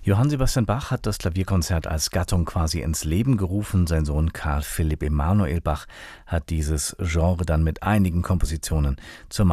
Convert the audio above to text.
Johann Sebastian Bach hat das Klavierkonzert als Gattung quasi ins Leben gerufen. Sein Sohn Karl Philipp Emanuel Bach hat dieses Genre dann mit einigen Kompositionen zur